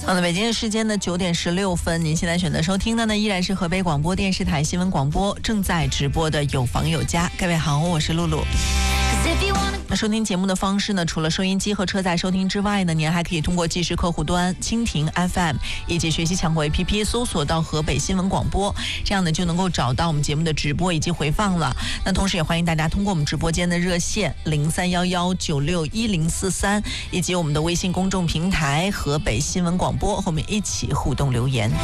好的，北京时间的9:16，您现在选择收听的呢依然是河北广播电视台新闻广播正在直播的有房有家。各位好，我是露露。那收听节目的方式呢，除了收音机和车载收听之外呢，您还可以通过即时客户端蜻蜓 FM 以及学习强国 APP 搜索到河北新闻广播，这样呢就能够找到我们节目的直播以及回放了。那同时也欢迎大家通过我们直播间的热线0311961043以及我们的微信公众平台河北新闻广播，和我们一起互动留言。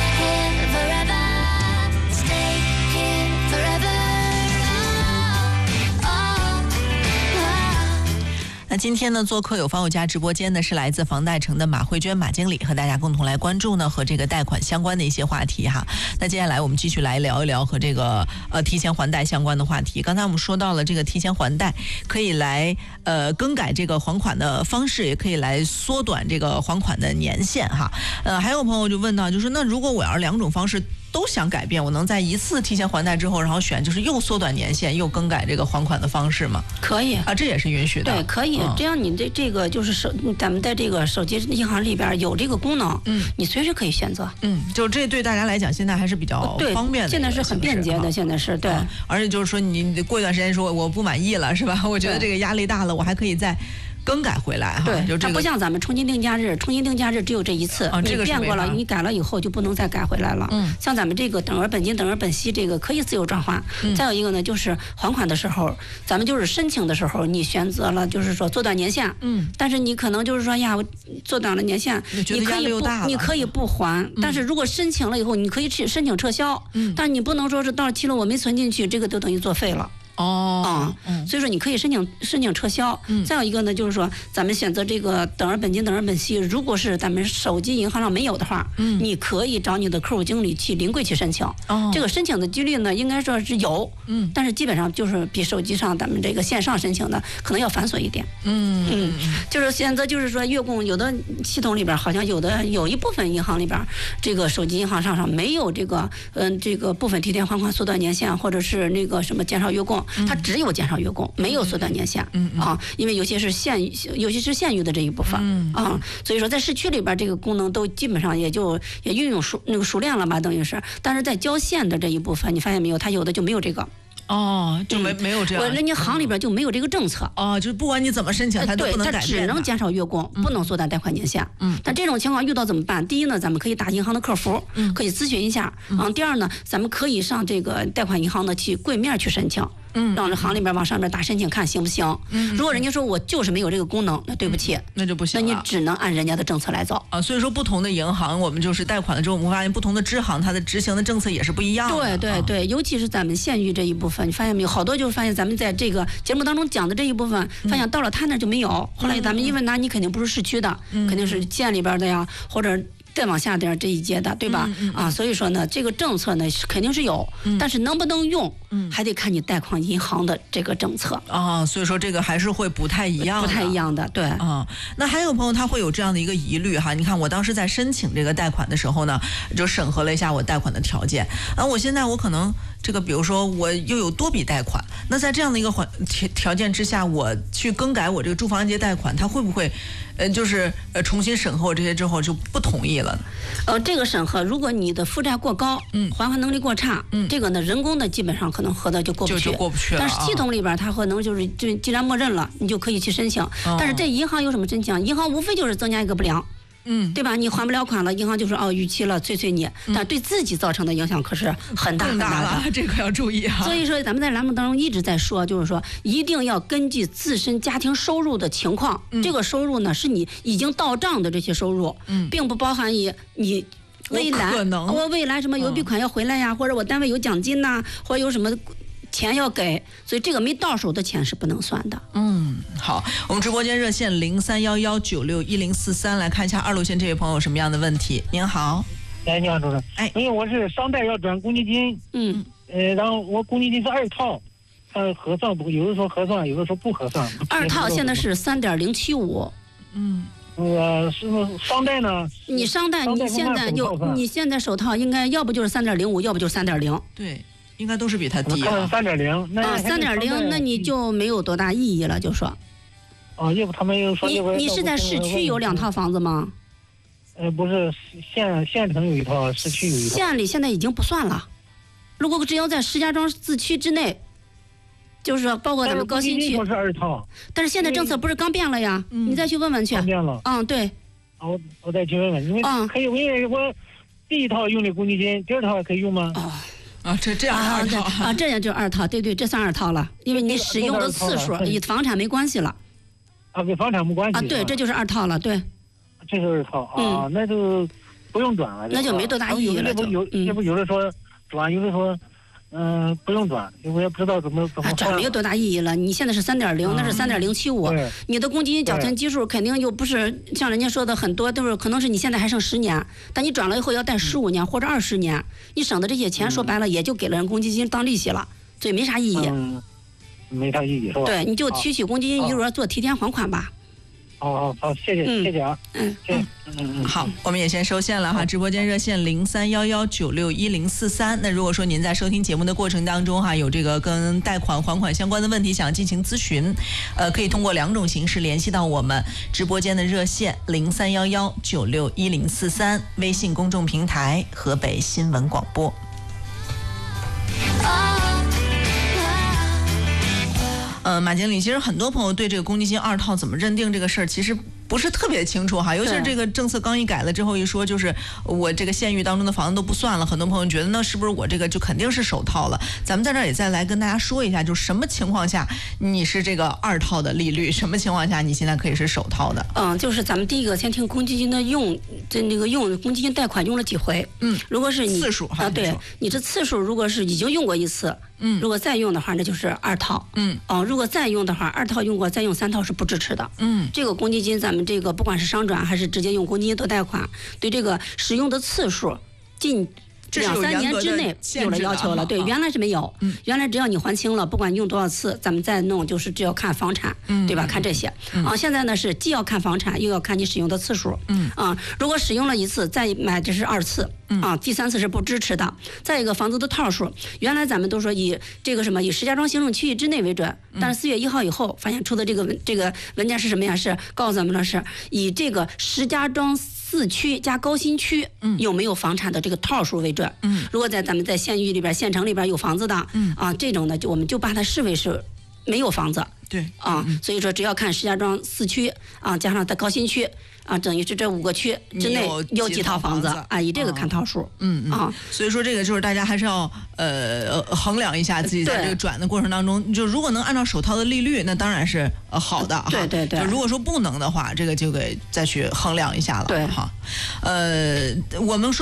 那今天呢，做客有房有家直播间呢，是来自房贷城的马慧娟马经理，和大家共同来关注呢和这个贷款相关的一些话题哈。那接下来我们继续来聊一聊和这个提前还贷相关的话题。刚才我们说到了这个提前还贷可以来更改这个还款的方式，也可以来缩短这个还款的年限哈。还有朋友就问到，就是那如果我要是两种方式都想改变，我能在一次提前还贷之后，然后选就是又缩短年限又更改这个还款的方式吗？ 可以啊，这也是允许的。 对，可以。这样你这个就是咱们在这个手机银行里边有这个功能，你随时可以选择。 就这对大家来讲现在还是比较方便的， 现在是很便捷的，现在是对。 而且就是说你过一段时间说我不满意了是吧？我觉得这个压力大了，我还可以再更改回来哈。 对， 就这个它不像咱们重新定价日只有这一次，你变过了，你改了以后就不能再改回来了。像咱们这个等额本金、等额本息这个可以自由转换。再有一个呢，就是还款的时候，咱们就是申请的时候，你选择了就是说缩短年限。但是你可能就是说呀，我缩短了年限，你可以不还，但是如果申请了以后，你可以去申请撤销。但是你不能说是到期了我没存进去，这个都等于作废了。所以说你可以申请撤销。再有一个呢，就是说咱们选择这个等额本金、等额本息，如果是咱们手机银行上没有的话，你可以找你的客户经理去临柜去申请。这个申请的几率呢，应该说是有，但是基本上就是比手机上咱们这个线上申请的可能要繁琐一点。就是现在就是说月供有的系统里边好像有一部分银行里边，这个手机银行上没有这个部分提前还款缩短年限，或者是那个什么减少月供。它只有减少月供，没有缩短年限。因为尤其是县域的这一部分。所以说在市区里边这个功能都基本上也运用熟练了吧，等于是。但是在郊县的这一部分，你发现没有，它有的就没有这个。 就没有这样。 人家行里边就没有这个政策。 就是不管你怎么申请，它都不能改变。 它只能减少月供，不能缩短贷款年限。但这种情况遇到怎么办？第一呢，咱们可以打银行的客服，可以咨询一下。第二呢，咱们可以上这个贷款银行的去柜面去申请。让这行里边往上面打申请看行不行？如果人家说我就是没有这个功能，那对不起， 那就不行了。 那你只能按人家的政策来走所以说不同的银行，我们就是贷款了之后，我们发现不同的支行它的执行的政策也是不一样的。 对，尤其是咱们县域这一部分，你发现没有？好多就是发现咱们在这个节目当中讲的这一部分，发现到了他那就没有。后来咱们因为你肯定不是市区的，肯定是县里边的呀，或者再往下点这一阶的，对吧？所以说呢，这个政策呢肯定是有，但是能不能用，还得看你贷款银行的这个政策。 所以说这个还是会不太一样的，对。 那还有朋友他会有这样的一个疑虑哈，你看我当时在申请这个贷款的时候呢，就审核了一下我贷款的条件，我现在我可能这个比如说我又有多笔贷款，那在这样的一个条件之下，我去更改我这个住房按揭贷款，他会不会就是重新审核我这些之后就不同意了？ 这个审核，如果你的负债过高，还款能力过差，这个呢人工的基本上可能核的就过不去，但是系统里边它可能就既然默认了，你就可以去申请。但是这银行有什么申请？银行无非就是增加一个不良。对吧？你还不了款了，银行就说逾期了，催你，但对自己造成的影响可是很大了，这个要注意啊。 所以说咱们在栏目当中一直在说，就是说一定要根据自身家庭收入的情况，这个收入呢是你已经到账的这些收入，并不包含你未来什么有笔款要回来呀，或者我单位有奖金呐，或者有什么钱要给，所以这个没到手的钱是不能算的。 好，我们直播间热线0311961043来看一下2路线这位朋友有什么样的问题。您好。 你好，主任。因为我是商贷要转公积金，然后我公积金是2套，核算不，有的说核算，有的说不核算。 2套现在是3.075。 是商贷呢？ 你商贷，你现在首套应该要不就是3.05，要不就是3.0。 对。应该都是比它低。 3.0， 3.0，那你就没有多大意义了，就说。 要不他们又说。 你是在市区有2套房子吗？ 不是县城有一套，市区有一套。 县里现在已经不算了，如果只要在石家庄自区之内，就是说包括咱们高新区。 是2套。 但是现在政策不是刚变了呀？你再去问问去。 刚变了。 对。 我再去问问，因为可以，因为我第一套用的公积金，第2套还可以用吗？ 这样2套这样就2套，对，这算2套了，因为你使用的次数与房产没关系了。 跟房产没关系。 对，这就是2套了，对。 这是2套那就不用转了。 那就没多大意义了。 也不有的说转，有的说不用转，我也不知道怎么转没有多大意义了。你现在是3.0，那是3.075，你的公积金缴存基数肯定又不是像人家说的很多，都是可能是你现在还剩10年，但你转了以后要贷15年或者20年，你省的这些钱说白了也就给了人公积金当利息了，所以没啥意义。 没啥意义是吧？ 对，你就提取公积金余额做提前还款吧。 好，谢谢啊。 好，我们也先收线了哈。直播间热线0311961043。那如果说您在收听节目的过程当中哈，有这个跟贷款还款相关的问题想进行咨询，可以通过2种形式联系到我们直播间的热线0311961043，微信公众平台河北新闻广播。马经理，其实很多朋友对这个公积金2套怎么认定这个事儿，其实不是特别清楚哈。尤其是这个政策刚一改了之后，一说就是我这个县域当中的房子都不算了，很多朋友觉得那是不是我这个就肯定是首套了？咱们在这儿也再来跟大家说一下，就什么情况下你是这个2套的利率，什么情况下你现在可以是首套的？ 就是咱们第一个先听公积金的用公积金贷款用了几回。如果是你次数对，你这次数如果是已经用过一次。如果再用的话，那就是2套。如果再用的话，2套用过再用3套是不支持的。这个公积金咱们这个不管是商转还是直接用公积金做贷款，对这个使用的次数近2-3年之内有了要求了。对，原来是没有。原来只要你还清了，不管你用多少次，咱们再弄就是只要看房产，对吧？看这些。现在呢是既要看房产，又要看你使用的次数。如果使用了1次再买，这是2次。第3次是不支持的。再一个房子的套数，原来咱们都说以这个以石家庄行政区域之内为准，但是4月1号以后发现出的这个文件是什么呀？是告诉咱们的是以这个石家庄4区加高新区有没有房产的这个套数为准。如果咱们在县域里边、县城里边有房子的，这种呢我们就把它视为是没有房子。 对所以说只要看石家庄4区加上在高新区等于是这5个区之内有几套房子以这个看套数。 所以说这个就是大家还是要衡量一下自己在这个转的过程当中，就如果能按照首套的利率，那当然是好的哈。 对。 就如果说不能的话，这个就给再去衡量一下了。 对哈。我们说。